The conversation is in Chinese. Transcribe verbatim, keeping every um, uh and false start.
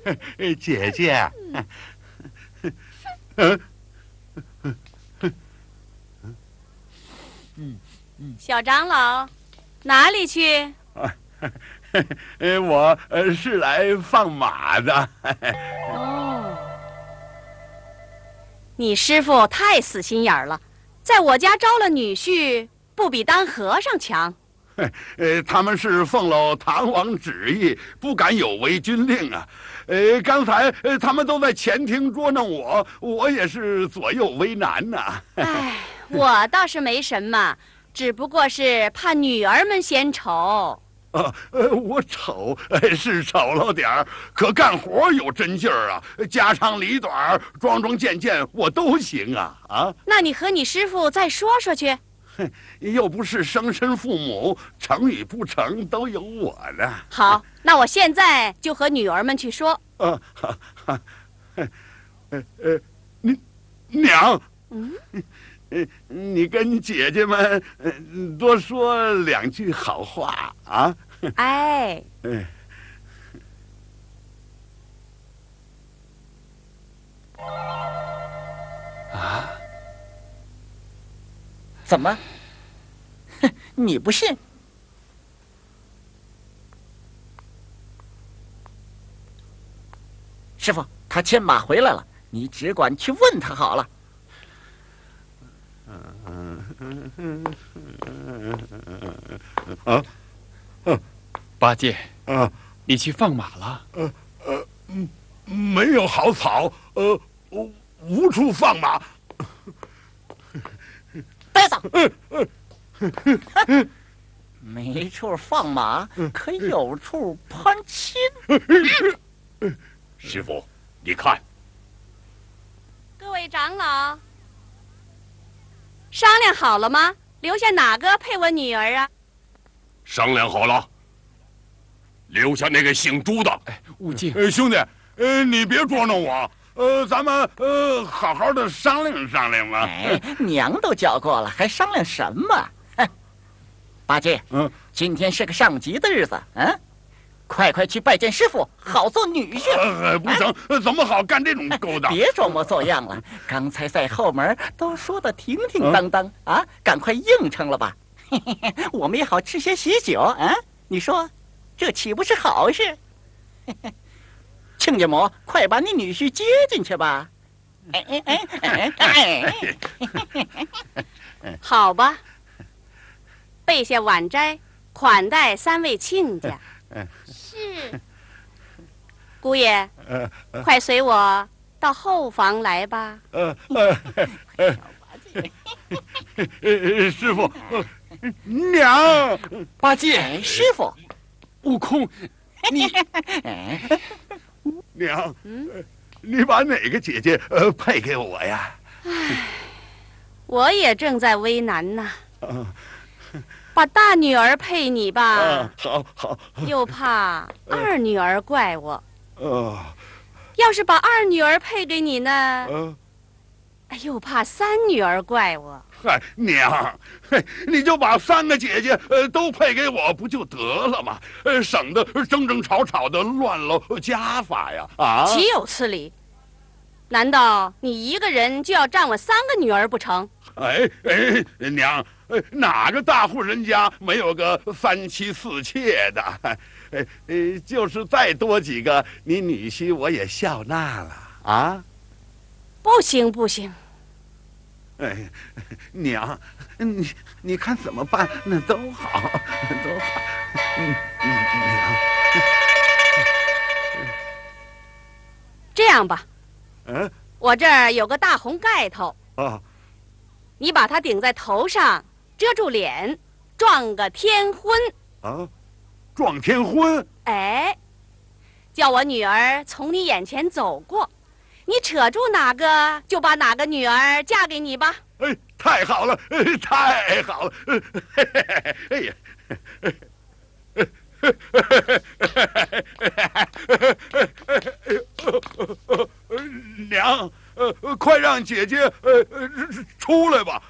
姐姐，嗯， 嗯嗯， 小长老，哪里去？ 呃，我呃是来放马的。 哦，你师傅太死心眼儿了，在我家招了女婿，不比当和尚强。 呃，他们是奉了唐王旨意，不敢有违军令啊。呃，刚才呃他们都在前厅捉弄我，我也是左右为难呐。 哎，我倒是没什么，只不过是怕女儿们嫌丑。 啊，呃，我丑，呃，是丑了点儿，可干活有真劲儿啊，家长里短、桩桩件件我都行啊啊！ 那你和你师傅再说说去。 哼，又不是生身父母，成与不成都有我呢。 好，那我现在就和女儿们去说。 啊，哈哈，呃呃，你娘， 嗯， 呃，你跟姐姐们呃多说两句好话啊。 哎， 哎， 啊？怎么？哼，你不信？师傅，他牵马回来了，你只管去问他好了。 啊，啊， 八戒啊， 你去放马了？ 呃呃，嗯，没有好草，呃，无处放马。 呆子，没处放马，可有处攀亲。 师傅，你看， 各位长老，商量好了吗？留下哪个配我女儿啊？ 商量好了，留下那个姓朱的。 哎，悟净， 呃，兄弟，呃，你别捉弄我，呃，咱们呃好好的商量商量吧。 哎，娘都叫过了，还商量什么？哼，八戒， 嗯， 今天是个上集的日子，嗯，快快去拜见师傅，好做女婿。 呃，不成，呃怎么好干这种勾当？ 别装模作样了，刚才在后门都说的停停当当啊，赶快应承了吧。嘿嘿嘿，我们也好吃些喜酒啊！你说，这岂不是好事？嘿嘿，亲家母，快把你女婿接进去吧。哎哎哎哎哎！好吧，备下晚斋，款待三位亲家。是。姑爷， 呃呃快随我到后房来吧。 呃呃呃，呃师傅，呃娘， 八戒， 哎，师傅， 悟空，你哎， 娘， 嗯， 你把哪个姐姐呃配给我呀？ 唉，我也正在为难呢。 啊把大女儿配你吧， 啊，好好， 又怕二女儿怪我。 呃要是把二女儿配给你呢， 呃， 又怕三女儿怪我。 嗨，娘，嘿，你就把三个姐姐呃都配给我不就得了吗？呃，省得争争吵吵的乱了家法呀！啊， 岂有此理！难道你一个人就要占我三个女儿不成？ 哎哎，娘，呃哪个大户人家没有个三妻四妾的？哎哎，就是再多几个，你女婿我也笑纳了啊！ 不行不行， 哎，娘，你你看怎么办？那都好，都好。嗯嗯，娘， 这样吧， 嗯我这儿有个大红盖头， 啊你把它顶在头上，遮住脸，撞个天婚。 啊，撞天婚。 哎，叫我女儿从你眼前走过，你扯住哪个，就把哪个女儿嫁给你吧。 哎，太好了，哎太好了！嘿嘿嘿哎呀，娘，呃，快让姐姐呃呃出来吧！